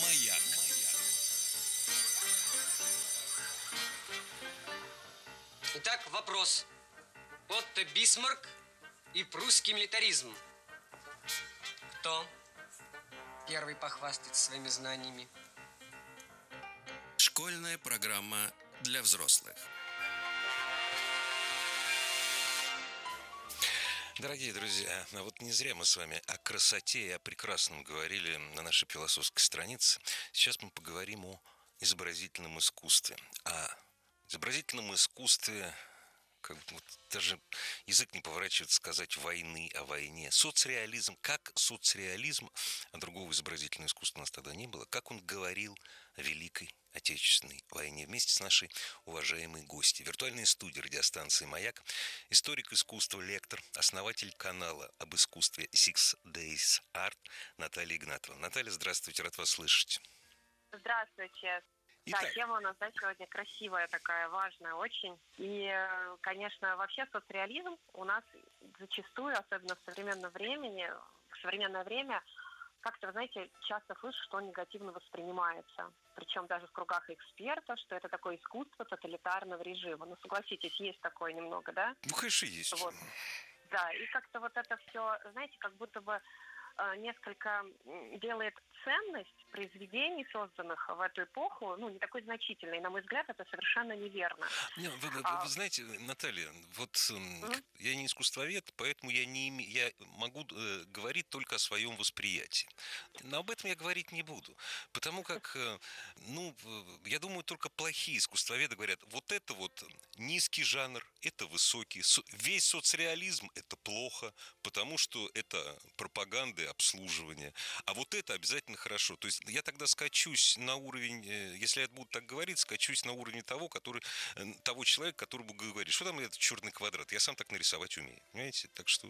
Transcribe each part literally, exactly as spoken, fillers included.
Маяк. Итак, вопрос. Отто Бисмарк и прусский милитаризм. Кто первый похвастается своими знаниями? Школьная программа для взрослых. Дорогие друзья, а вот не зря мы с вами о красоте и о прекрасном говорили на нашей философской странице. Сейчас мы поговорим о изобразительном искусстве. О изобразительном искусстве, как вот даже язык не поворачивается сказать войны о войне. Соцреализм, как соцреализм, а другого изобразительного искусства у нас тогда не было, как он говорил о Великой Отечественной войне вместе с нашей уважаемой гостьей. Виртуальной студии радиостанции «Маяк», историк искусства, лектор, основатель канала об искусстве Six Days Art Наталья Игнатова. Наталья, здравствуйте, рад вас слышать. Здравствуйте. Итак. Да, тема у нас, да, сегодня красивая такая, важная очень. И, конечно, вообще соцреализм у нас зачастую, особенно в современном времени, в современное время, как-то, вы знаете, часто слышу, что он негативно воспринимается. Причем даже в кругах экспертов, что это такое искусство тоталитарного режима. Ну, согласитесь, есть такое немного, да? Ну, конечно, есть. Вот. Да, и как-то вот это все, знаете, как будто бы э, несколько делает ценность произведений, созданных в эту эпоху, ну, не такой значительной. На мой взгляд, это совершенно неверно. Не, вы, вы, А... вы знаете, Наталья, вот Mm-hmm. я не искусствовед, поэтому я не име... я могу э, говорить только о своем восприятии. Но об этом я говорить не буду, потому как, э, ну, я думаю, только плохие искусствоведы говорят, вот это вот низкий жанр, это высокий, Со... весь соцреализм это плохо, потому что это пропаганда и обслуживание, а вот это обязательно хорошо. То есть я тогда скачусь на уровень, если я буду так говорить, скачусь на уровень того, который, того человека, который будет говорить, что там этот черный квадрат, я сам так нарисовать умею, понимаете? Так что...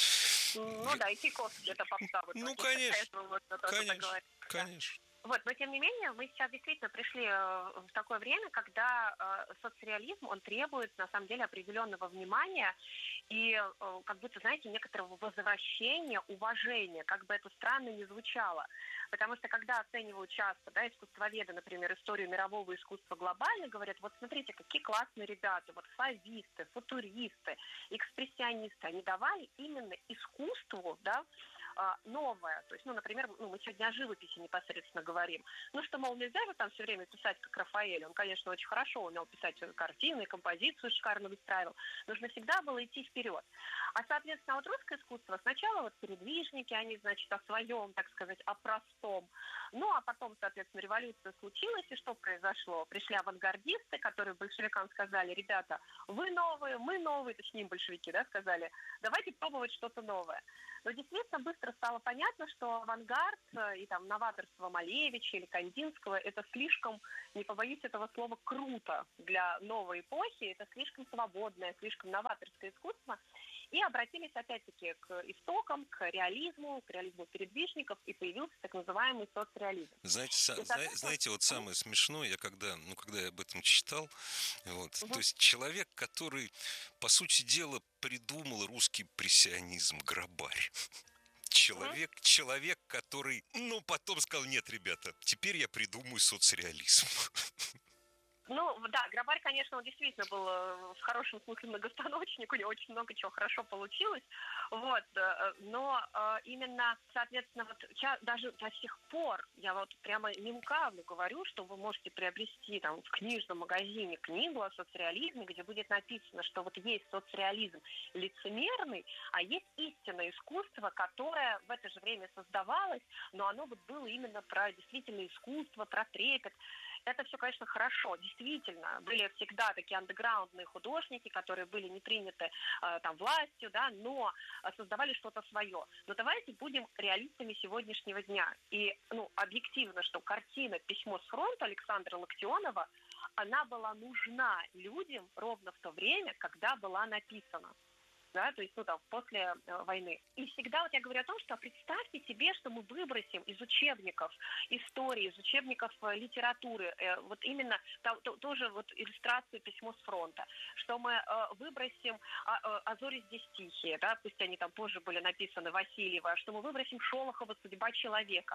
Ну я... да, и Чайковский это попса. Ну, конечно, конечно, конечно. Вот, но тем не менее, мы сейчас действительно пришли в такое время, когда э, соцреализм, он требует, на самом деле, определенного внимания и, э, как будто, знаете, некоторого возвращения, уважения, как бы это странно ни звучало. Потому что, когда оценивают часто, да, искусствоведы, например, историю мирового искусства глобально, говорят, вот смотрите, какие классные ребята, вот фависты, футуристы, экспрессионисты, они давали именно искусству, да, новое. То есть, ну, например, ну, мы сегодня о живописи непосредственно говорим. Ну, что, мол, нельзя же там все время писать, как Рафаэль. Он, конечно, очень хорошо умел писать картины, композицию шикарно выстраивал. Нужно всегда было идти вперед. А, соответственно, вот русское искусство сначала вот передвижники, они, значит, о своем, так сказать, о простом. Ну, а потом, соответственно, революция случилась, и что произошло? Пришли авангардисты, которые большевикам сказали, ребята, вы новые, мы новые, точнее, большевики, да, сказали, давайте пробовать что-то новое. Но действительно быстро стало понятно, что авангард и там новаторство Малевича или Кандинского – это слишком, не побоюсь этого слова, круто для новой эпохи, это слишком свободное, слишком новаторское искусство. И обратились опять-таки к истокам, к реализму, к реализму передвижников, и появился так называемый соцреализм. Знаете, са, знаете, знаете вот самое смешное, я когда, ну, когда я об этом читал, вот, угу. То есть человек, который, по сути дела, придумал русский импрессионизм, Грабарь. Человек, угу. человек, который, ну, потом сказал, нет, ребята, теперь я придумаю соцреализм. Ну, да, Грабарь, конечно, он действительно был в хорошем смысле многостаночник, у него очень много чего хорошо получилось, вот, но именно, соответственно, вот даже до сих пор, я вот прямо немкавно говорю, что вы можете приобрести там в книжном магазине книгу о соцреализме, где будет написано, что вот есть соцреализм лицемерный, а есть истинное искусство, которое в это же время создавалось, но оно вот было именно про действительно искусство, про трепет. Это все, конечно, хорошо. Действительно, были всегда такие андеграундные художники, которые были не приняты э, там властью, да, но создавали что-то свое. Но давайте будем реалистами сегодняшнего дня. И, ну, объективно, что картина «Письмо с фронта» Александра Локтионова, она была нужна людям ровно в то время, когда была написана. Да, то есть, ну, там, после э, войны. И всегда вот я говорю о том, что представьте себе, что мы выбросим из учебников истории, из учебников э, литературы, э, вот именно там, то, тоже вот иллюстрацию «Письмо с фронта», что мы э, выбросим а, э, «А зори здесь тихие», да, пусть они там позже были написаны Васильева, что мы выбросим Шолохова «Судьба человека».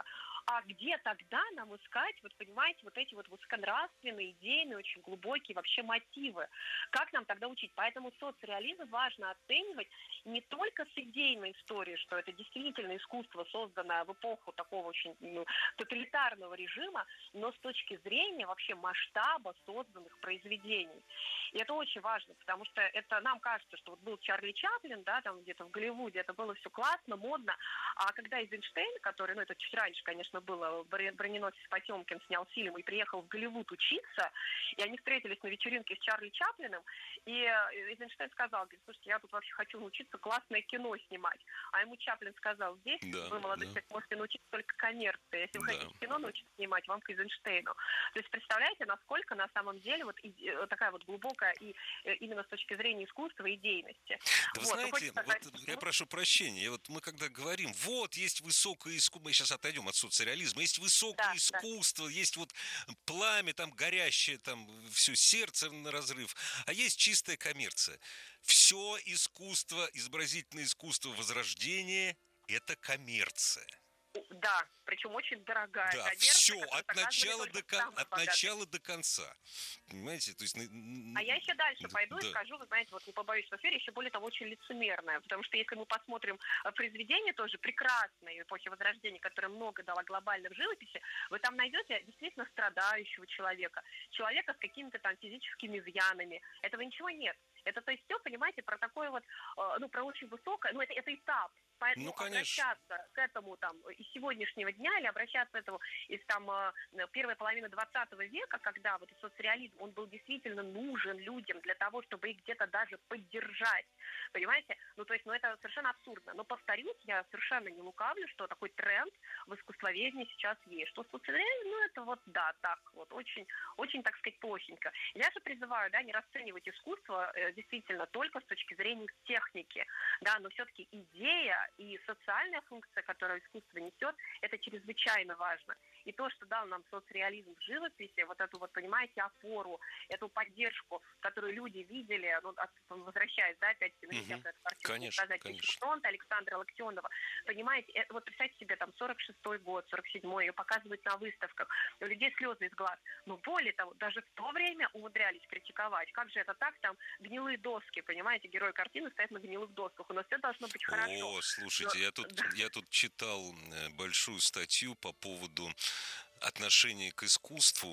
А где тогда нам искать, вот понимаете, вот эти вот высоконравственные, идейные, очень глубокие вообще мотивы? Как нам тогда учить? Поэтому соцреализм важно оценивать не только с идейной историей, что это действительно искусство, созданное в эпоху такого очень ну, тоталитарного режима, но с точки зрения вообще масштаба созданных произведений. И это очень важно, потому что это нам кажется, что вот был Чарли Чаплин, да, там где-то в Голливуде, это было все классно, модно, а когда Эйзенштейн, который, ну это чуть раньше, конечно, было, броненосец Потемкин снял фильм и приехал в Голливуд учиться, и они встретились на вечеринке с Чарли Чаплиным, и Эйзенштейн сказал, говорит, слушайте, я тут вообще хочу научиться классное кино снимать. А ему Чаплин сказал, здесь да, вы, молодой да. человек, можете научиться только коммерции. Если вы Да. хотите кино научиться снимать, вам к Эйзенштейну. То есть представляете, насколько на самом деле вот такая вот глубокая и именно с точки зрения искусства и идейности. Да вы вот, знаете, сказать, вот я прошу прощения, вот мы когда говорим, вот есть высокое искусство, мы сейчас отойдем от соцреализма, есть высокое да, искусство, да. Есть вот пламя там горящее, там все сердце на разрыв, а есть чистая коммерция. Все искусство, изобразительное искусство Возрождения – это коммерция. Да, причем очень дорогая. Да, коммерция, все, от начала, до, кон... от богатых. начала до конца. Понимаете? То есть... А я еще дальше пойду да. и скажу, вы знаете, вот не побоюсь в эфире, еще более того, очень лицемерная. Потому что если мы посмотрим произведения тоже прекрасные эпохи Возрождения, которые много дала глобально в живописи, вы там найдете действительно страдающего человека, человека с какими-то там физическими изъянами. Этого ничего нет. Это, то есть, все, понимаете, про такое вот, ну, про очень высокое, ну, это, это этап. Поэтому ну, обращаться к этому там из сегодняшнего дня или обращаться к этому из там первой половины двадцатого века, когда вот соцреализм, он был действительно нужен людям для того, чтобы их где-то даже поддержать. Понимаете? Ну, то есть, ну, это совершенно абсурдно. Но, повторюсь, я совершенно не лукавлю, что такой тренд в искусствоведении сейчас есть. Что соцреализм, ну, это вот, да, так вот, очень, очень, так сказать, плохенько. Я же призываю, да, не расценивать искусство э, действительно только с точки зрения техники, да, но все-таки идея и социальная функция, которую искусство несет, это чрезвычайно важно. И то, что дал нам соцреализм в живописи, вот эту вот, понимаете, опору, эту поддержку, которую люди видели, ну, возвращаясь, да, опять-таки, на угу. картину сказать, фронта Александра Локтионова, понимаете, это, вот представьте себе, там, сорок шестой год, сорок седьмой, ее показывают на выставках, у людей слезы из глаз. Но более того, даже в то время умудрялись критиковать. Как же это так, там, гнилые доски, понимаете, герой картины стоят на гнилых досках, у нас все должно быть хорошо. О, слушайте, Но... я, тут, я тут читал большую статью по поводу отношение к искусству,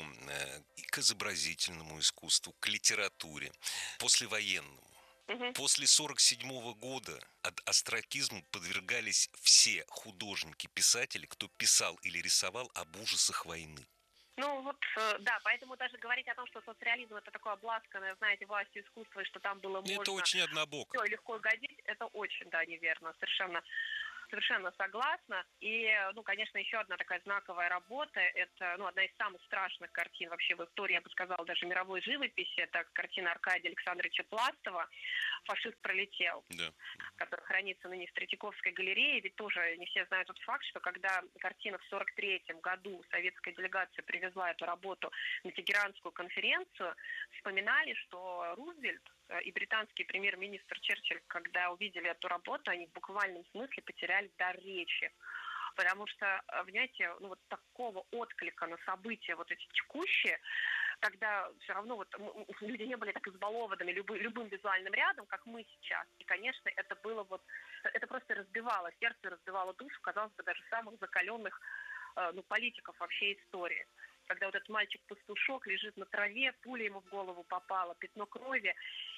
к изобразительному искусству, к литературе, послевоенному. Угу. После сорок седьмого года остракизму подвергались все художники, писатели, кто писал или рисовал об ужасах войны. Ну вот, да, поэтому даже говорить о том, что соцреализм это такое обласканное, знаете, властью искусства, и что там было можно... Это очень однобоко. Все легко угодить, это очень, да, неверно, совершенно... Совершенно согласна. И, ну, конечно, еще одна такая знаковая работа, это, ну, одна из самых страшных картин вообще в истории, я бы сказала, даже мировой живописи, это картина Аркадия Александровича Пластова «Фашист пролетел», да. которая хранится ныне в Третьяковской галерее. Ведь тоже не все знают тот факт, что когда картина в сорок третьем году советская делегация привезла эту работу на Тегеранскую конференцию, вспоминали, что Рузвельт и британский премьер-министр Черчилль, когда увидели эту работу, они в буквальном смысле потеряли дар речи. Потому что, понимаете, ну вот такого отклика на события вот эти текущие, когда все равно вот люди не были так избалованными любым, любым визуальным рядом, как мы сейчас. И, конечно, это было вот, это просто разбивало сердце, разбивало душу, казалось бы, даже самых закаленных ну, политиков вообще истории. Когда вот этот мальчик-пастушок лежит на траве, пуля ему в голову попала, пятно крови,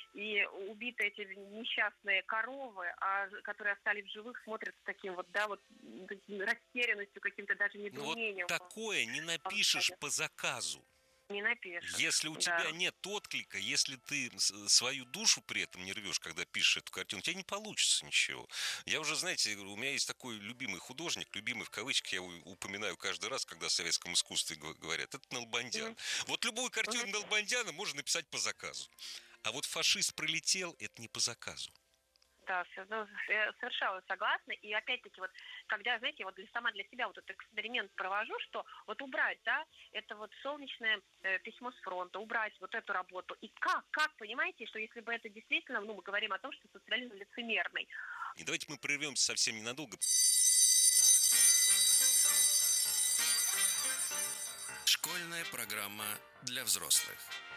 и убиты эти несчастные коровы, а которые остались в живых, смотрят с таким вот, да, вот растерянностью, каким-то даже недоумением. Ну, вот такое не напишешь по заказу. Не напишешь. Если у да. тебя нет отклика, если ты свою душу при этом не рвешь, когда пишешь эту картину, у тебя не получится ничего. Я уже, знаете, у меня есть такой любимый художник, любимый в кавычках, я его упоминаю каждый раз, когда о советском искусстве говорят, это Налбандян. Mm-hmm. Вот любую картину mm-hmm. Налбандяна можно написать по заказу. А вот «Фашист пролетел» — это не по заказу. Да, совершенно согласна. И опять-таки, вот, когда, знаете, вот для, сама для себя вот этот эксперимент провожу, что вот убрать, да, это вот солнечное э, письмо с фронта, убрать вот эту работу. И как, как, понимаете, что если бы это действительно, ну, мы говорим о том, что социализм лицемерный. И давайте мы прервемся совсем ненадолго. Школьная программа для взрослых.